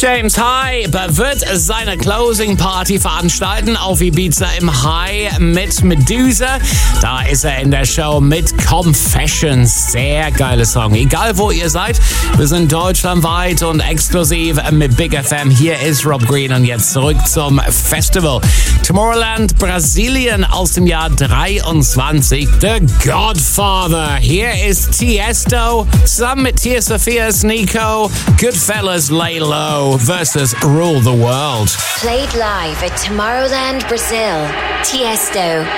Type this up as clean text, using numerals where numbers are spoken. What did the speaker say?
James Hype wird seine Closing Party veranstalten auf Ibiza im High mit Medusa. Da ist er in der Show mit Confessions. Sehr geiler Song. Egal wo ihr seid, wir sind deutschlandweit und exklusiv mit Big FM. Hier ist Rob Green und jetzt zurück zum Festival. Tomorrowland, Brasilien aus dem Jahr 23. The Godfather. Hier ist Tiesto zusammen mit Tears for Fears, Nico. Goodfellas, Lay Low versus Rule the World. Played live at Tomorrowland, Brazil. Tiesto.